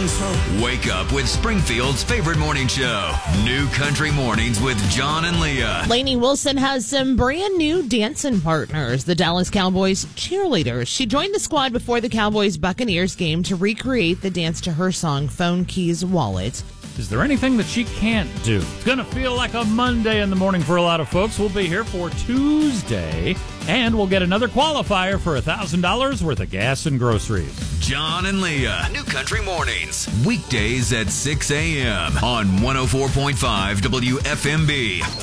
Wake up with Springfield's favorite morning show, New Country Mornings with John and Leah. Lainey Wilson has some brand new dancing partners, the Dallas Cowboys cheerleaders. She joined the squad before the Cowboys-Buccaneers game to recreate the dance to her song, Phone Keys Wallet. Is there anything that she can't do? It's going to feel like a Monday in the morning for a lot of folks. We'll be here for Tuesday, and we'll get another qualifier for $1,000 worth of gas and groceries. John and Leah, New Country Mornings, weekdays at 6 a.m. on 104.5 WFMB.